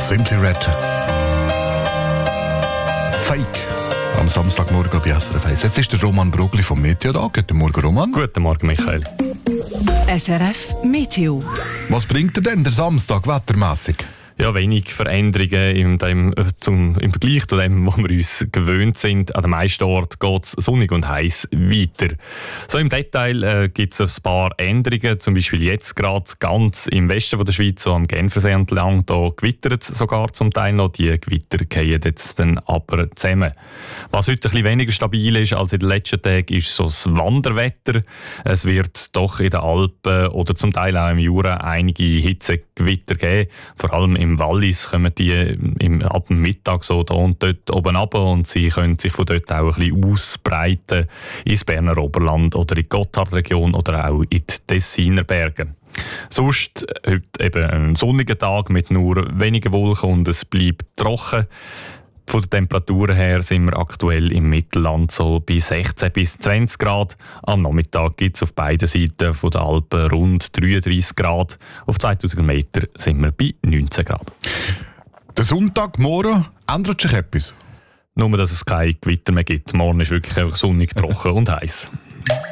Simply Red. Fake. Am Samstagmorgen bei SRF 1. Jetzt ist der Roman Brugli vom Meteo da. Guten Morgen, Roman. Guten Morgen, Michael. SRF Meteo. Was bringt dir denn der Samstag wettermässig? Ja, wenig Veränderungen im Vergleich zu dem, was wir uns gewöhnt sind. An den meisten Orten geht es sonnig und heiß weiter. So im Detail gibt es ein paar Änderungen. Zum Beispiel jetzt gerade ganz im Westen von der Schweiz, so am Genfersee entlang, da gewittert es sogar zum Teil noch. Die Gewitter fallen jetzt dann aber zusammen. Was heute ein bisschen weniger stabil ist als in den letzten Tagen, ist so das Wanderwetter. Es wird doch in den Alpen oder zum Teil auch im Jura einige Hitzegewitter geben. Vor allem im Wallis kommen die ab dem Mittag so da und dort oben runter und sie können sich von dort auch ein bisschen ausbreiten ins Berner Oberland oder in die Gotthardregion oder auch in die Tessiner Berge. Sonst heute eben ein sonniger Tag mit nur wenigen Wolken und es bleibt trocken. Von den Temperaturen her sind wir aktuell im Mittelland so bei 16 bis 20 Grad. Am Nachmittag gibt es auf beiden Seiten der Alpen rund 33 Grad. Auf 2000 Meter sind wir bei 19 Grad. Der Sonntagmorgen ändert sich etwas? Nur, dass es kein Gewitter mehr gibt. Morgen ist wirklich einfach sonnig, trocken und heiß.